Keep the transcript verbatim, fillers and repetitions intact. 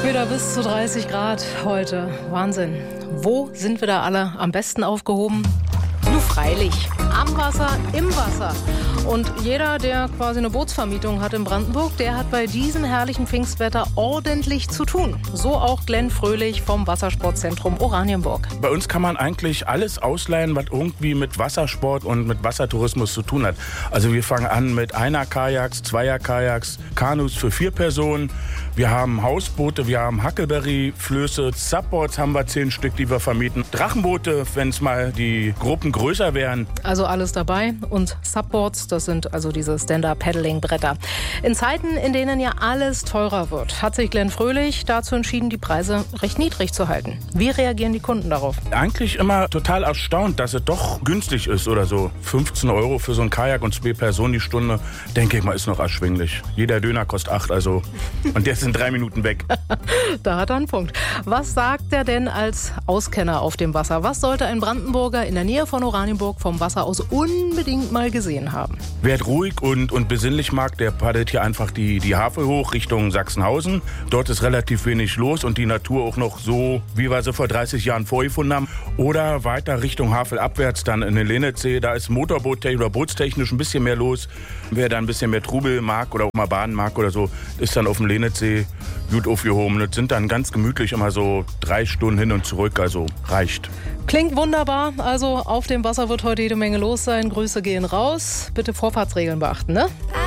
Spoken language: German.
Wieder bis zu dreißig Grad heute. Wahnsinn. Wo sind wir da alle am besten aufgehoben? Nur freilich. Am Wasser, im Wasser. Und jeder, der quasi eine Bootsvermietung hat in Brandenburg, der hat bei diesem herrlichen Pfingstwetter ordentlich zu tun. So auch Glenn Fröhlich vom Wassersportzentrum Oranienburg. Bei uns kann man eigentlich alles ausleihen, was irgendwie mit Wassersport und mit Wassertourismus zu tun hat. Also wir fangen an mit Einer-Kajaks, Zweier-Kajaks, Kanus für vier Personen. Wir haben Hausboote, wir haben Huckleberry, Flöße, Subboards haben wir zehn Stück, die wir vermieten. Drachenboote, wenn es mal die Gruppen größer wären. Also alles dabei. Und Subboards, das sind also diese Stand-Up-Paddling-Bretter. In Zeiten, in denen ja alles teurer wird, hat sich Glenn Fröhlich dazu entschieden, die Preise recht niedrig zu halten. Wie reagieren die Kunden darauf? Eigentlich immer total erstaunt, dass es doch günstig ist oder so. fünfzehn Euro für so ein Kajak und zwei Personen die Stunde, denke ich mal, ist noch erschwinglich. Jeder Döner kostet acht, also. Und der ist in drei Minuten weg. Da hat er einen Punkt. Was sagt er denn als Auskenner auf dem Wasser? Was sollte ein Brandenburger in der Nähe von Oranienburg vom Wasser aus unbedingt mal gesehen haben? Wer es ruhig und, und besinnlich mag, der paddelt hier einfach die, die Havel hoch Richtung Sachsenhausen. Dort ist relativ wenig los und die Natur auch noch so, wie wir sie vor dreißig Jahren vorgefunden haben. Oder weiter Richtung Havel abwärts, dann in den Lenitzsee. Da ist Motorboottechnisch oder bootstechnisch ein bisschen mehr los. Wer da ein bisschen mehr Trubel mag oder auch mal baden mag oder so, ist dann auf dem Lenitzsee gut aufgehoben. Das sind dann ganz gemütlich immer so drei Stunden hin und zurück, also reicht. Klingt wunderbar. Also auf dem Wasser wird heute jede Menge los sein. Grüße gehen raus. Bitte Vorfahrtsregeln beachten, ne?